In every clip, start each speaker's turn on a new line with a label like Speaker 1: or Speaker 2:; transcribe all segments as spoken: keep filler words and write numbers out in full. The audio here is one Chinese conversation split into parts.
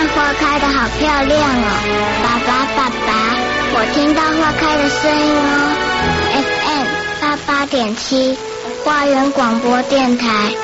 Speaker 1: 花开得好漂亮哦！爸爸，爸爸，我听到花开的声音哦。F M 八八点七，花园广播电台。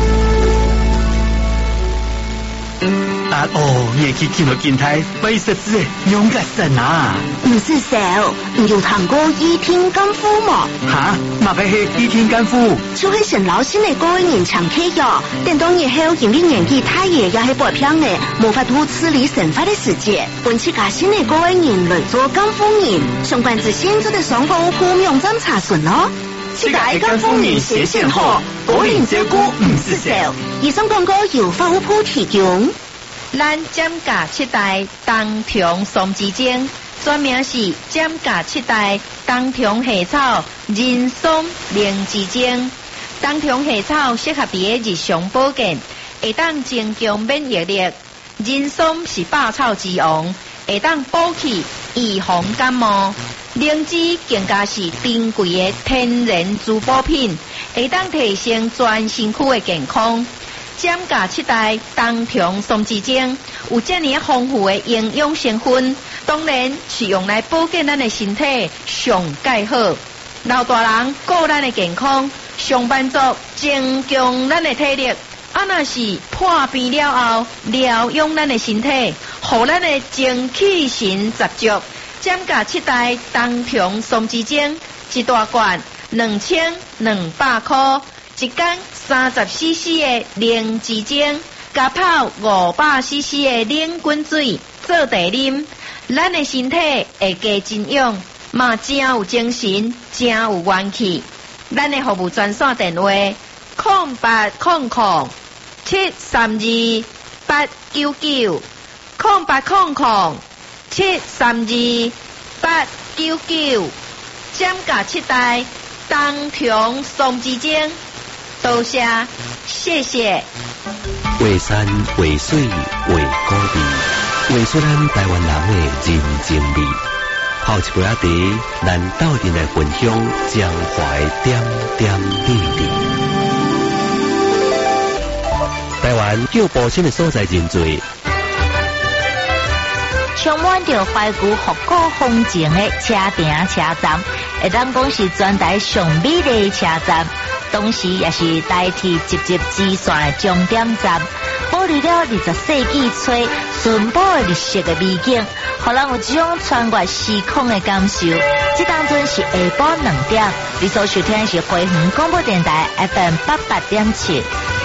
Speaker 2: 啊哦，夜去见到电台，非实质的勇敢神啊！
Speaker 3: 唔是小，唔有谈过倚天功夫嘛？
Speaker 2: 哈，嘛phải係倚天功夫？
Speaker 3: 就係成老先嚟嗰個人長期呀，等到日後因為年紀太爺也係白片嘅，無法度處理神法的世界，本次家先嚟嗰個人嚟做功夫人，相關之先做的雙方互用針查詢咯。世界功夫人寫線好，果然照顧唔是小。以上廣告由法務部提供。
Speaker 4: 咱減價七代冬蟲松枝精，專名是減價七代冬蟲夏草人參靈枝精。冬蟲夏草適合喺日常保健，會當增強免疫力。人參是百草之王，會當補氣預防感冒。靈芝更加是珍貴的天然滋補品，會當提升全身軀的健康。減價七代冬蟲松枝精有這麼豐富的營養成分，當然是用來保健咱的身體上蓋好。老大人顧咱的健康，上班族增強咱的體力，啊那是破病了後療養咱的身體，讓咱的精氣神十足。減價七代冬蟲松枝精一大罐兩千兩百塊。一天三十 C C 的靈芝精，加泡五百 C C 的冷滾水做茶啉，咱的身體會加真養，嘛真有精神，真有元氣。咱的服務專線電話：空八空空七三二八九九，空八空空七三二八九九，減價七代冬蟲松枝精。多謝，謝謝。
Speaker 5: 畫山畫水畫古味，畫出咱台灣人的人情味。泡一杯仔茶，咱鬥陣來分享江淮點點滴滴。台灣叫步行的所在真多，
Speaker 6: 充滿着懷舊復古風情的車埕車站，會當講是全台上美麗的車站。同時也是代替直接支線的終點站，保留了二十世紀初淳樸的日式的美景，讓人有這種穿越時空的感受。這當陣是下晡兩點，你所收聽的是花園廣播電台 F M 八八點七。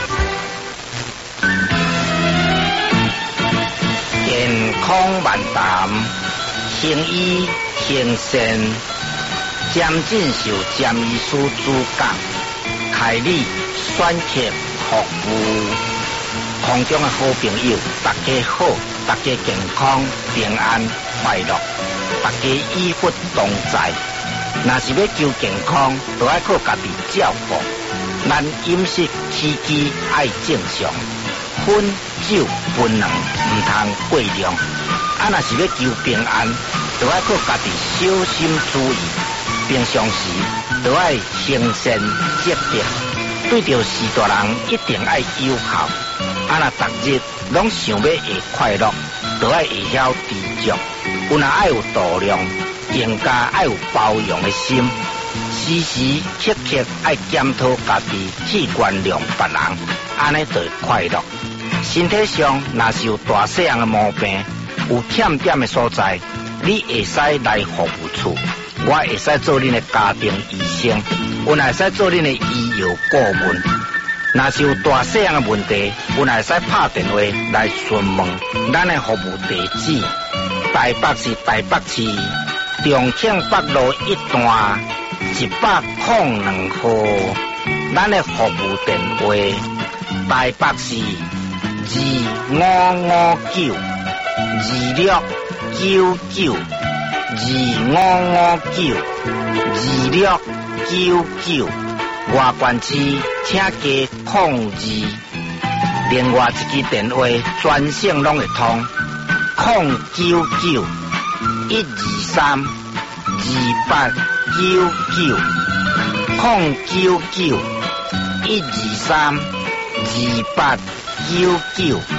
Speaker 7: 健康萬談，行醫行善，漸進受漸醫師主講。開立選擇服務，空中的好朋友，大家好，大家健康平安快樂，大家醫福同在。若是要求健康，就要靠家己照顧。咱飲食起居愛正常，薰酒檳榔唔通過量。啊，若是要求平安，就要靠家己小心注意。平常時就要行善積德，對着士大人一定要友好。啊，若逐日攏想要會快樂，就要會曉知足。有若愛有度量，更加愛有包容的心。時時刻刻愛檢討家己，去原諒別人，安尼就會快樂。身體上若是有大細樣的毛病，有欠點的所在，你會使來服務處。我會使做恁的家庭醫生，我會使做恁的醫藥顧問。若是有大細樣的問題，我會使拍電話來詢問咱的服務地址。台北市台北市重慶北路一段一百零兩號，咱的服務電話：台北市二五五九二六九九。二五五九二六九九，外縣市請加控二，另外一支電話專線攏會通，控九九一二三二八九九，控九九一二三二八九九。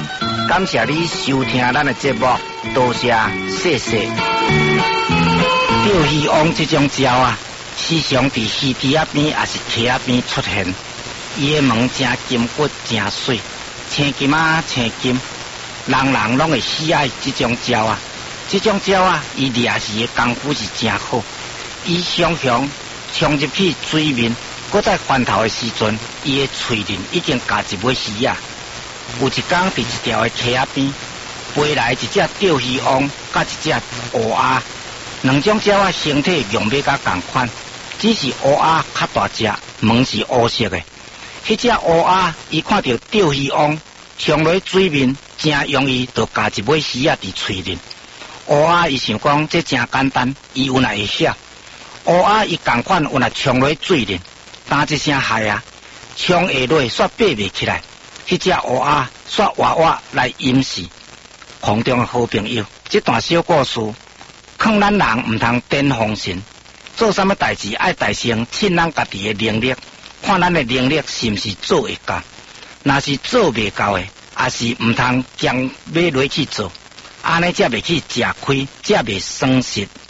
Speaker 7: 感谢你收听咱的节目，多谢谢谢。钓鱼王这种鸟啊，时常伫溪堤啊边也是溪啊边出现，伊的毛真金骨真水，青金啊青金，人人拢会喜爱这种鸟啊。这种鸟啊，伊掠食的功夫是真好，伊常常冲入去水面，搁在翻头的时阵，伊的喙鳞已经夹一尾鱼啊。有一天伫一条的溪仔边，飞来一只钓鱼王，甲一只乌鸦，两种鸟啊身体样貌甲同款，只是乌鸦较大只，毛是乌色的。迄只乌鸦伊看到钓鱼王冲落水面，真容易就夹一尾鱼啊伫喙鳞。乌鸦伊想讲这真简单，伊有哪会晓？乌鸦伊同款有哪冲落水面，打一声害啊，冲下落煞爬袂起来。迄只乌鸦煞活活来掩饰。空中的好朋友，这段小故事，劝咱人毋通颠风神，做啥物代志爱大声趁咱家己的能力，看咱的能力是毋是做会到。若是做袂到的，也是毋通将尾落去做。安尼才袂去吃亏，才袂损失。